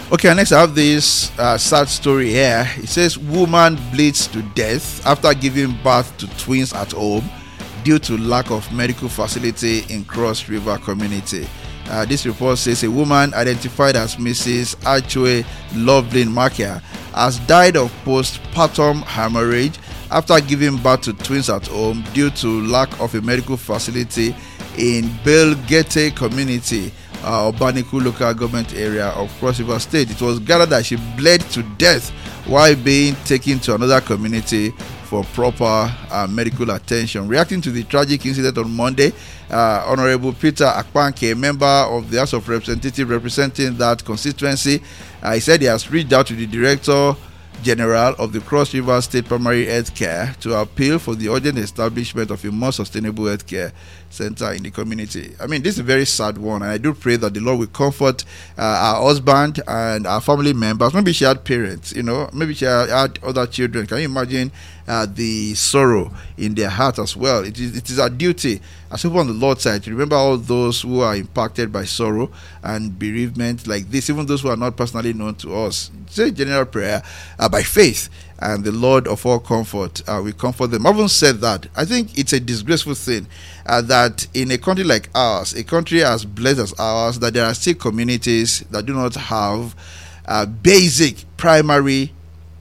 Okay, next I have this sad story here. It says woman bleeds to death after giving birth to twins at home due to lack of medical facility in Cross River community. This report says a woman identified as Mrs. Achue Lovelyn Makia has died of postpartum hemorrhage after giving birth to twins at home due to lack of a medical facility in Belgete community, Obaniku local government area of Cross River State. It was gathered that she bled to death while being taken to another community for proper medical attention. Reacting to the tragic incident on Monday, Honorable Peter Akpanke, a member of the House of Representatives representing that constituency, he said he has reached out to the Director General of the Cross River State Primary Health Care to appeal for the urgent establishment of a more sustainable health care center in the community. I mean, this is a very sad one, and I do pray that the Lord will comfort our husband and our family members. Maybe she had parents, maybe she had other children. Can you imagine the sorrow in their heart as well? It is our duty as people on the Lord's side to remember all those who are impacted by sorrow and bereavement like this, even those who are not personally known to us. Say general prayer by faith, and the Lord of all comfort will comfort them. I haven't said that. I think it's a disgraceful thing that in a country like ours, a country as blessed as ours, that there are still communities that do not have basic primary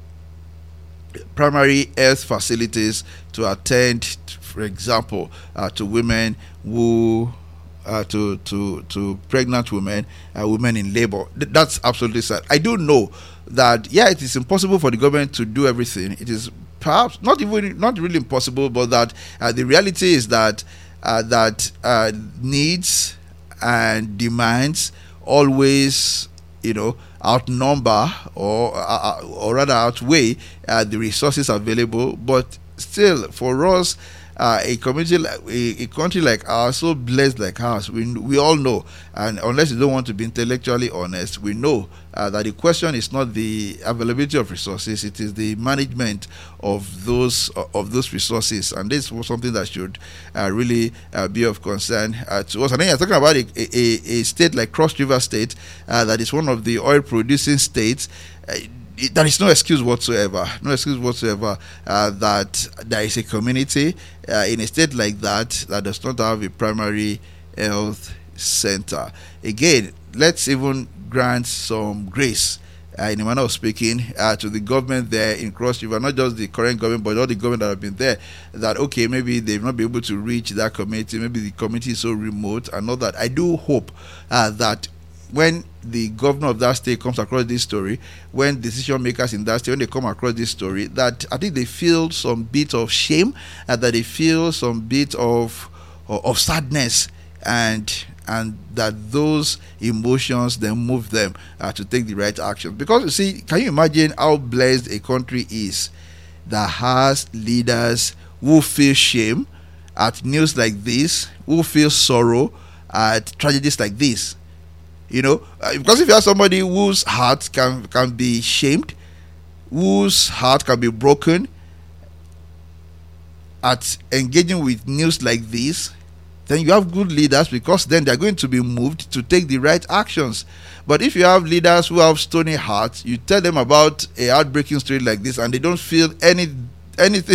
health facilities to attend, for example, to women who to pregnant women, women in labor. That's absolutely sad. I do know that it is impossible for the government to do everything. It is perhaps not really impossible, but that the reality is that needs and demands always outnumber or rather outweigh the resources available. But still, for us, a country like ours, so blessed like ours, we all know, and unless you don't want to be intellectually honest, we know that the question is not the availability of resources; it is the management of those resources, and this was something that should really be of concern to us. And then you're talking about a state like Cross River State, that is one of the oil-producing states. There is no excuse whatsoever. That there is a community in a state like that does not have a primary health center. Again, let's even grant some grace, in a manner of speaking, to the government there in Cross River, not just the current government, but all the government that have been there. That okay, maybe they've not been able to reach that community. Maybe the community is so remote, and all that. I do hope that when the governor of that state comes across this story, when decision makers in that state, when they come across this story, that I think they feel some bit of shame, that they feel some bit of sadness, and that those emotions then move them to take the right action. Because you see, can you imagine how blessed a country is that has leaders who feel shame at news like this, who feel sorrow at tragedies like this? Because if you have somebody whose heart can be shamed, whose heart can be broken at engaging with news like this, then you have good leaders, because then they're going to be moved to take the right actions. But if you have leaders who have stony hearts, you tell them about a heartbreaking story like this and they don't feel anything